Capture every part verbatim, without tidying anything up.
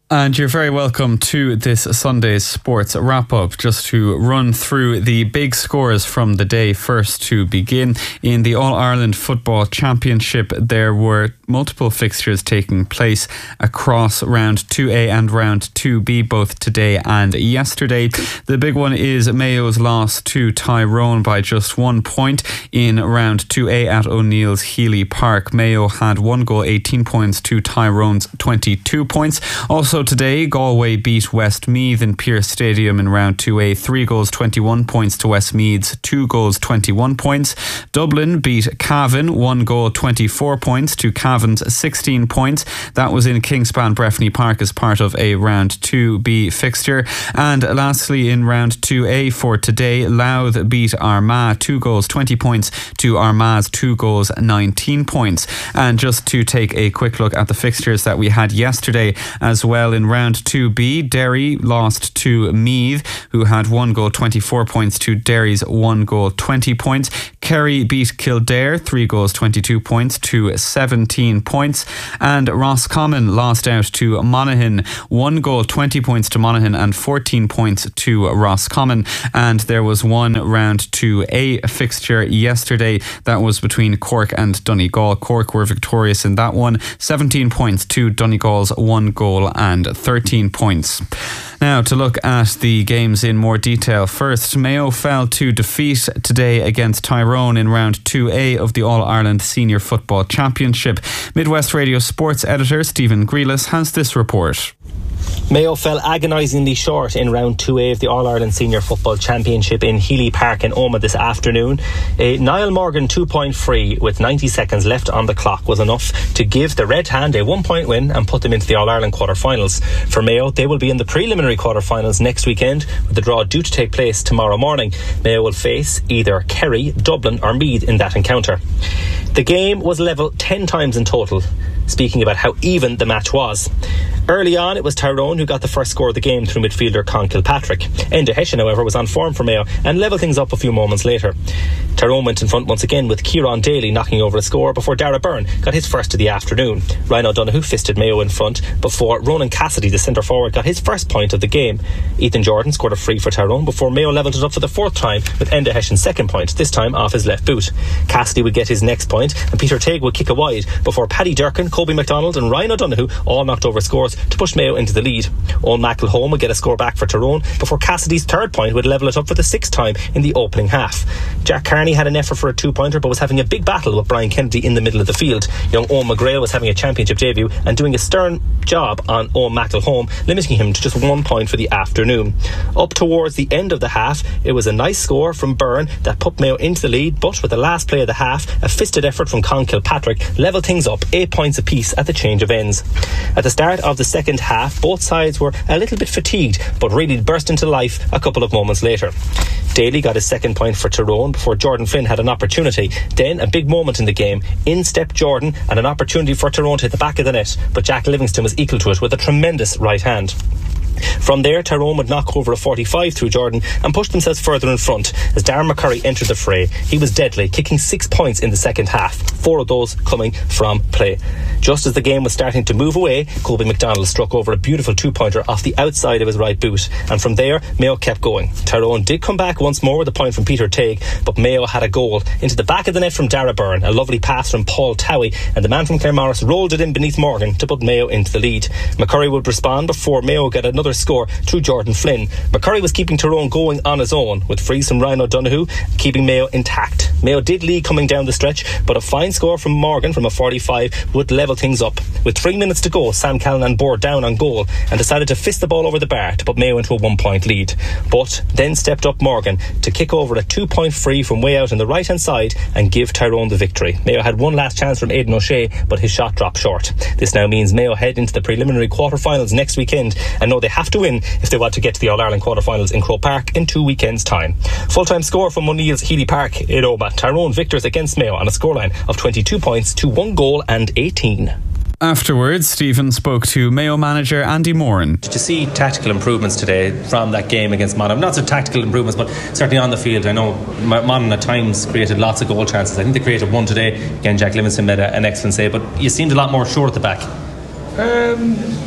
And you're very welcome to this Sunday's sports wrap-up. Just to run through the big scores from the day first to begin. In the All-Ireland Football Championship, there were multiple fixtures taking place across round two A and round two B, both today and yesterday. The big one is Mayo's loss to Tyrone by just one point in round two A at O'Neill's Healy Park. Mayo had one goal, eighteen points to Tyrone's twenty-two points. Also today, Galway beat Westmeath in Pearse Stadium in round two A. Three goals, twenty-one points to Westmeath's two goals, twenty-one points. Dublin beat Cavan, one goal, twenty-four points to Cavan's sixteen points. That was in Kingspan Breffni Park as part of a round two B fixture. And lastly, in round two A for today, Louth beat Armagh, two goals, twenty points to Armagh's two goals, nineteen points. And just to take a quick look at the fixtures that we had yesterday as well. In round two B, Derry lost to Meath, who had one goal, twenty-four points to Derry's one goal, twenty points. Kerry beat Kildare, three goals, twenty-two points to seventeen points. And Roscommon lost out to Monaghan, one goal, twenty points to Monaghan and fourteen points to Roscommon. And there was one round two A fixture yesterday that was between Cork and Donegal. Cork were victorious in that one, seventeen points to Donegal's one goal and thirteen points. Now to look at the games in more detail. First, Mayo fell to defeat today against Tyrone in round two A of the All-Ireland Senior Football Championship. Midwest Radio sports editor Stephen Grealis has this report. Mayo fell agonisingly short in round two A of the All-Ireland Senior Football Championship in Healy Park in Omagh this afternoon. A Niall Morgan two-point free with ninety seconds left on the clock was enough to give the Red Hand a one-point win and put them into the All-Ireland quarter-finals. For Mayo, they will be in the preliminary quarter-finals next weekend, with the draw due to take place tomorrow morning. Mayo will face either Kerry, Dublin or Meath in that encounter. The game was level ten times in total, speaking about how even the match was. Early on, it was Tyrone who got the first score of the game through midfielder Con Kilpatrick. Enda Hession, however, was on form for Mayo and levelled things up a few moments later. Tyrone went in front once again with Kieran Daly knocking over a score before Dara Byrne got his first of the afternoon. Ryan O'Donoghue fisted Mayo in front before Ronan Cassidy, the centre forward, got his first point of the game. Ethan Jordan scored a free for Tyrone before Mayo levelled it up for the fourth time with Enda Hession's second point, this time off his left boot. Cassidy would get his next point and Peter Teague would kick a wide before Paddy Durkin, Kobe MacDonald and Ryan O'Donoghue all knocked over scores to push Mayo into the lead. Owen McElhone would get a score back for Tyrone before Cassidy's third point would level it up for the sixth time in the opening half. Jack Carney had an effort for a two-pointer but was having a big battle with Brian Kennedy in the middle of the field. Young Owen McGrail was having a championship debut and doing a stern job on Owen McElhone, limiting him to just one point for the afternoon. Up towards the end of the half, it was a nice score from Byrne that put Mayo into the lead, but with the last play of the half, a fisted effort from Con Kilpatrick levelled things up eight points apiece at the change of ends. At the start of the second half, both sides were a little bit fatigued, but really burst into life a couple of moments later. Daly got his second point for Tyrone before Jordan Flynn had an opportunity. Then a big moment in the game. In stepped Jordan and an opportunity for Tyrone to hit the back of the net, but Jack Livingston was equal to it with a tremendous right hand. From there, Tyrone would knock over a forty-five through Jordan and push themselves further in front as Darren McCurry entered the fray. He was deadly, kicking six points in the second half, four of those coming from play. Just as the game was starting to move away, Kobe MacDonald struck over a beautiful two-pointer off the outside of his right boot, and from there, Mayo kept going. Tyrone did come back once more with a point from Peter Teague, but Mayo had a goal into the back of the net from Dara Byrne, a lovely pass from Paul Towie, and the man from Claremorris rolled it in beneath Morgan to put Mayo into the lead. McCurry would respond before Mayo got another score through Jordan Flynn. McCurry was keeping Tyrone going on his own, with frees from Ryan O'Donoghue keeping Mayo intact. Mayo did lead coming down the stretch, but a fine score from Morgan from a forty-five would level things up. With three minutes to go, Sam Callanan bore down on goal and decided to fist the ball over the bar to put Mayo into a one point lead. But then stepped up Morgan to kick over a two point free from way out on the right hand side and give Tyrone the victory. Mayo had one last chance from Aidan O'Shea, but his shot dropped short. This now means Mayo head into the preliminary quarter-finals next weekend and know they have to win if they want to get to the All-Ireland quarter-finals in Croke Park in two weekends' time. Full-time score from O'Neill's Healy Park in Omagh. Tyrone victors against Mayo on a scoreline of twenty-two points to one goal and eighteen. Afterwards, Stephen spoke to Mayo manager Andy Moran. Did you see tactical improvements today from that game against Monaghan? Not so tactical improvements, but certainly on the field. I know Monaghan at times created lots of goal chances. I think they created one today. Again, Jack Livingston made a, an excellent save, but you seemed a lot more sure at the back. Um,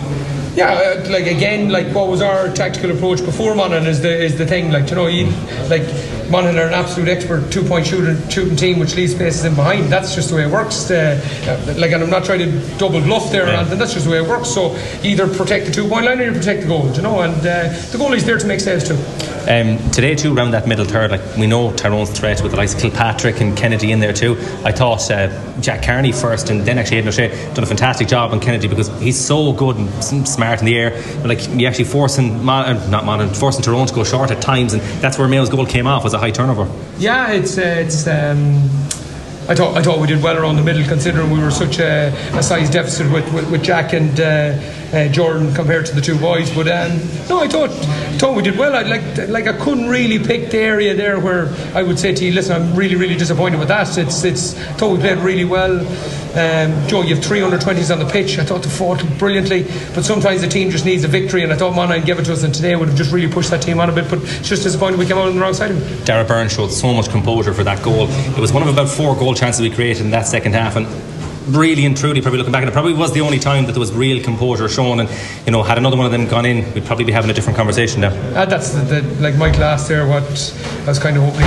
Yeah, uh, like again, like what was our tactical approach before Monaghan is the is the thing. Like you know, you, like Monaghan are an absolute expert two point shooting shooting team, which leaves spaces in behind. That's just the way it works. Uh, like, and I'm not trying to double bluff there, yeah. and that's just the way it works. So you either protect the two point line or you protect the goal. You know, and uh, the goalie's there to make saves too. Um, today too, around that middle third, like we know Tyrone's threat with the likes of Kilpatrick and Kennedy in there too. I thought uh, Jack Carney first, and then actually Aidan O'Shea done a fantastic job on Kennedy because he's so good and smart in the air. But like you actually forcing Mon- uh, not Monaghan, forcing Tyrone to go short at times, and that's where Mayo's goal came off, was a high turnover. Yeah, it's uh, it's. Um I thought I thought we did well around the middle, considering we were such a, a size deficit with, with, with Jack and uh, uh, Jordan compared to the two boys. But um, no, I thought thought we did well. I like like I couldn't really pick the area there where I would say to you, listen, I'm really really disappointed with that. It's it's I thought we played really well. Um, Joe, you have three under twenties on the pitch. I thought they fought brilliantly, but sometimes the team just needs a victory, and I thought Monaghan gave it to us, and today would have just really pushed that team on a bit. But it's just disappointing we came out on the wrong side of it. Dara Byrne showed so much composure for that goal. It was one of about four goal chances we created in that second half, and really and truly, probably looking back, and it probably was the only time that there was real composure shown. And you know, had another one of them gone in, we'd probably be having a different conversation now. Uh, that's the, the, like Michael asked there, what I was kind of hoping